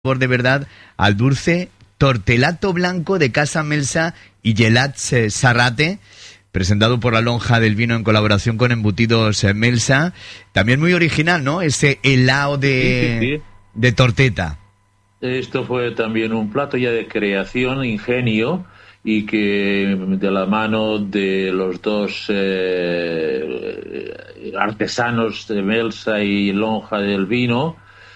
de verdad al dulce tortelato blanco de Casa Melsa y Gelats Serrate, presentado por la Lonja del Vino en colaboración con Embutidos Melsa. También muy original, ¿no? Ese helado de torteta. Esto fue también un plato ya de creación, ingenio, y que de la mano de los dos artesanos de Melsa y Lonja del Vino,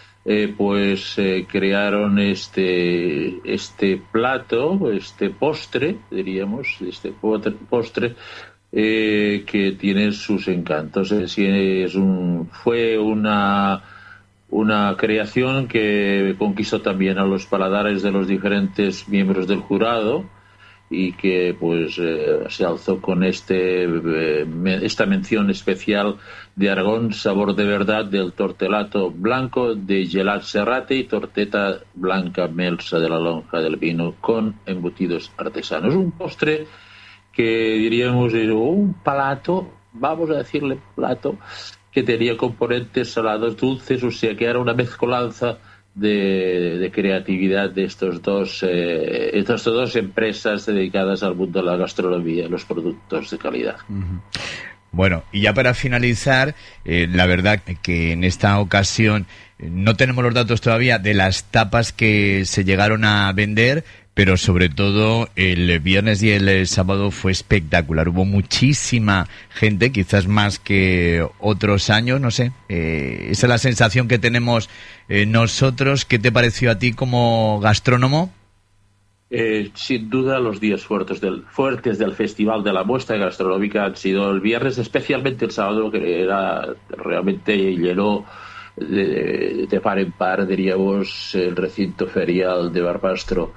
crearon este plato, este postre, diríamos, postre que tiene sus encantos. Fue una creación que conquistó también a los paladares de los diferentes miembros del jurado y que se alzó con esta mención especial de Aragón, sabor de verdad del tortelato blanco de Gelats Serrate y torteta blanca Melsa de la Lonja del Vino con embutidos artesanos. Un postre que diríamos un plato, vamos a decirle plato, que tenía componentes salados, dulces, o sea que era una mezcolanza de creatividad de estas dos empresas dedicadas al mundo de la gastronomía y los productos de calidad. Uh-huh. Bueno, y ya para finalizar, la verdad que en esta ocasión no tenemos los datos todavía de las tapas que se llegaron a vender, pero sobre todo el viernes y el sábado fue espectacular. Hubo muchísima gente, quizás más que otros años, no sé. Esa es la sensación que tenemos nosotros. ¿Qué te pareció a ti como gastrónomo? Sin duda los días fuertes del Festival de la Muestra Gastronómica han sido el viernes, especialmente el sábado, que era realmente llenó de par en par, diríamos, el recinto ferial de Barbastro.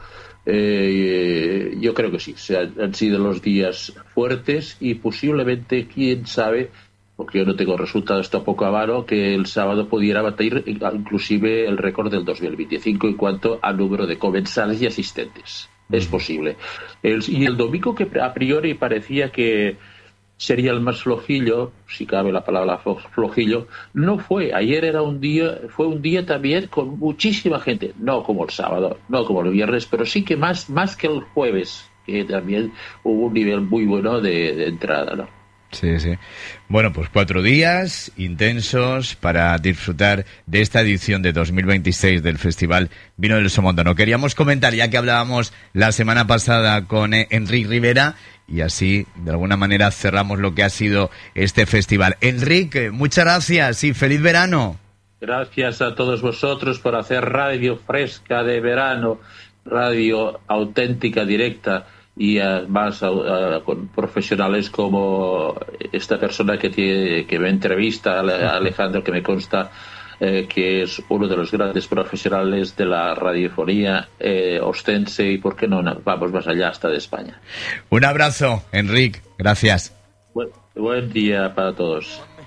Yo creo que sí, han sido los días fuertes y posiblemente, quién sabe, porque yo no tengo resultados tampoco a mano, que el sábado pudiera batir inclusive el récord del 2025 en cuanto al número de comensales y asistentes. Es posible. Y el domingo, que a priori parecía que sería el más flojillo, si cabe la palabra flojillo, no fue. Ayer fue un día también con muchísima gente, no como el sábado, no como el viernes, pero sí que más que el jueves, que también hubo un nivel muy bueno de entrada, ¿no? Sí, sí. Bueno, pues 4 días intensos para disfrutar de esta edición de 2026 del Festival Vino del Somontano. Queríamos comentar, ya que hablábamos la semana pasada con Enric Rivera, y así, de alguna manera, cerramos lo que ha sido este festival. Enric, muchas gracias y feliz verano. Gracias a todos vosotros por hacer radio fresca de verano, radio auténtica, directa, y además con profesionales como esta persona que me entrevista, Alejandro, que me consta que es uno de los grandes profesionales de la radiofonía ostense y, por qué no, vamos más allá, hasta de España. Un abrazo, Enric, gracias. Buen día para todos.